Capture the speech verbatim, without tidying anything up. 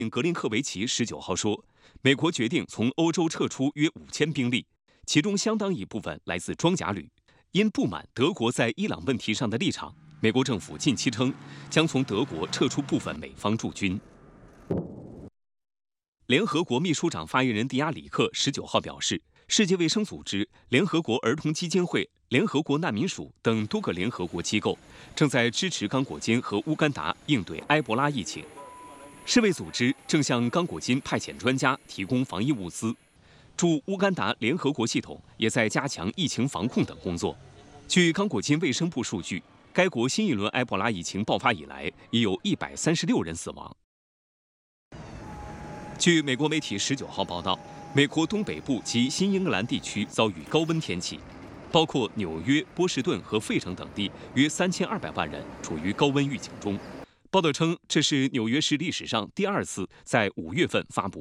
格林科维奇十九号说，美国决定从欧洲撤出约五千兵力，其中相当一部分来自装甲旅。因不满德国在伊朗问题上的立场，美国政府近期称将从德国撤出部分美方驻军。联合国秘书长发言人迪亚里克十九号表示，世界卫生组织、联合国儿童基金会、联合国难民署等多个联合国机构正在支持刚果金和乌干达应对埃博拉疫情。世卫组织正向刚果金派遣专家提供防疫物资，驻乌干达联合国系统也在加强疫情防控等工作。据刚果金卫生部数据，该国新一轮埃博拉疫情爆发以来，已有一百三十六人死亡。据美国媒体十九号报道，美国东北部及新英格兰地区遭遇高温天气，包括纽约、波士顿和费城等地，约三千二百万人处于高温预警中。报道称，这是纽约市历史上第二次在五月份发布